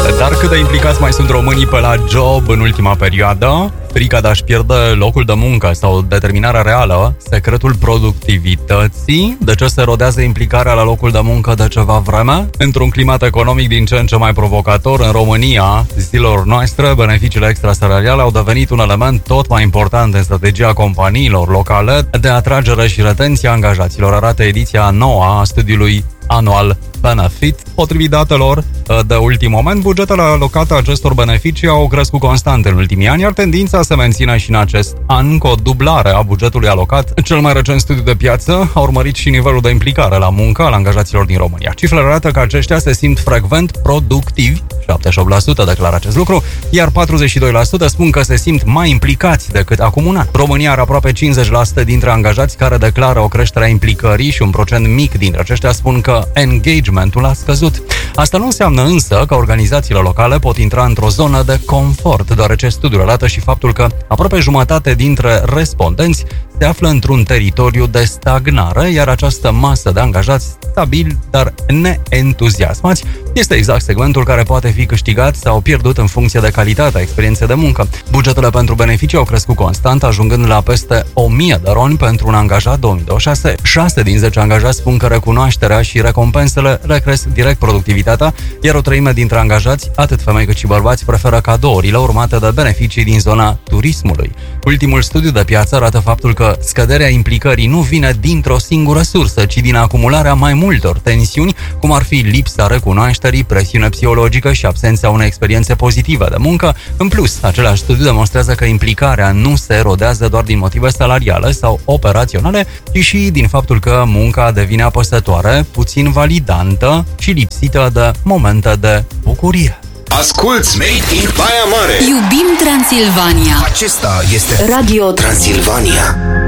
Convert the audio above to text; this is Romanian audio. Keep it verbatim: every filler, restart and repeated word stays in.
salariale. Dar cât de implicați mai sunt românii pe la job în ultima perioadă? Frica de a-și pierde locul de muncă sau determinarea reală, secretul productivității, de ce se rodează implicarea la locul de muncă de ceva vreme? Într-un climat economic din ce în ce mai provocator, în România, zilelor noastre, beneficiile extrasalariale au devenit un element tot mai important în strategia companiilor locale de atragere și retenție a angajaților, arată ediția nouă a studiului anual Benefit. Potrivit datelor de ultim moment, bugetele alocate acestor beneficii au crescut constant în ultimii ani, iar tendința se menține și în acest an cu o dublare a bugetului alocat. Cel mai recent studiu de piață a urmărit și nivelul de implicare la muncă al angajaților din România. Cifrele arată că aceștia se simt frecvent productivi, șaptezeci și opt la sută declară acest lucru, iar patruzeci și doi la sută spun că se simt mai implicați decât acum un an. România are aproape cincizeci la sută dintre angajați care declară o creștere a implicării și un procent mic dintre aceștia spun că engagementul a scăzut. Asta nu înseamnă însă că organizațiile locale pot intra într-o zonă de confort, deoarece studiul arată și faptul că aproape jumătate dintre respondenți se află într-un teritoriu de stagnare, iar această masă de angajați stabili, dar neentuziasmați, este exact segmentul care poate fi câștigat sau pierdut în funcție de calitatea experienței de muncă. Bugetele pentru beneficii au crescut constant, ajungând la peste o mie de roni pentru un angajat două mii douăzeci și șase. șase din zece angajați spun că recunoașterea și recompensele recresc direct productivitatea, iar o treime dintre angajați, atât femei cât și bărbați, preferă cadourile urmate de beneficii din zona turismului. Ultimul studiu de piață arată faptul că scăderea implicării nu vine dintr-o singură sursă, ci din acumularea mai multor tensiuni, cum ar fi lipsa recunoașterii, presiune psihologică și absența unei experiențe pozitive de muncă. În plus, același studiu demonstrează că implicarea nu se erodează doar din motive salariale sau operaționale, ci și din faptul că munca devine apăsătoare, puțin validantă și lipsită de momente de bucurie. Asculți Made in Baia Mare. Iubim Transilvania. Acesta este Radio Transilvania.